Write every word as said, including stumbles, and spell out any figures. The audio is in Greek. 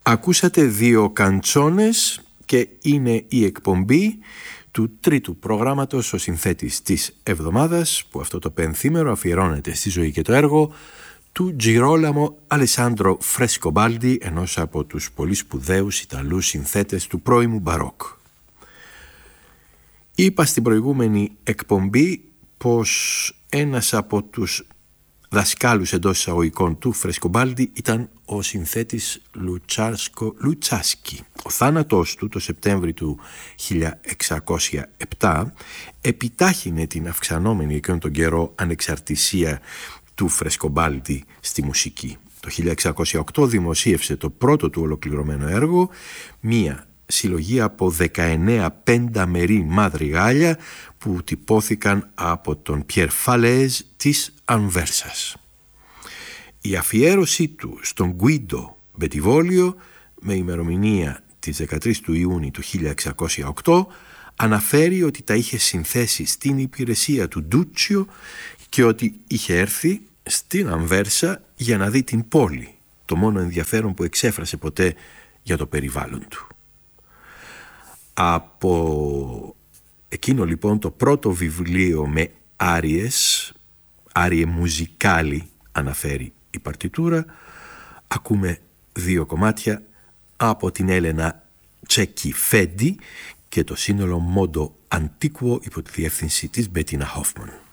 Ακούσατε δύο καντσόνες και είναι η εκπομπή του τρίτου προγράμματος «Ο συνθέτης της εβδομάδας», που αυτό το πενθήμερο αφιερώνεται στη ζωή και το έργο του Γκιρόλαμο Αλεσάντρο Φρεσκομπάλντι, ενός από τους πολύ σπουδαίους Ιταλούς συνθέτες του πρώιμου μπαρόκ. Είπα στην προηγούμενη εκπομπή πως ένας από τους δασκάλους εντός εισαγωγικών του Φρεσκομπάλντι ήταν ο συνθέτης Λουτσάσκο Λουτσάσκι. Ο θάνατός του το Σεπτέμβρη του χίλια εξακόσια επτά επιτάχυνε την αυξανόμενη εκείνον τον καιρό ανεξαρτησία του Φρεσκομπάλντι στη μουσική. Το χίλια εξακόσια οκτώ δημοσίευσε το πρώτο του ολοκληρωμένο έργο, μία συλλογή από δεκαεννέα πενταμερή μαδριγάλια που τυπώθηκαν από τον Πιέρ Φαλέζ της Ανβέρσας. Η αφιέρωσή του στον Γκουίντο Μπετιβόλιο με ημερομηνία της δεκατρείς του Ιούνιου του χίλια εξακόσια οκτώ αναφέρει ότι τα είχε συνθέσει στην υπηρεσία του Ντούτσιο και ότι είχε έρθει στην Ανβέρσα για να δει την πόλη, το μόνο ενδιαφέρον που εξέφρασε ποτέ για το περιβάλλον του. Από εκείνο λοιπόν το πρώτο βιβλίο με άριες, άριε μουζικάλι αναφέρει η παρτιτούρα, ακούμε δύο κομμάτια από την Έλενα Τσέκι Φέντι και το σύνολο Μόντο Αντίκουο υπό τη διεύθυνση της Μπέτινα Χόφμαν.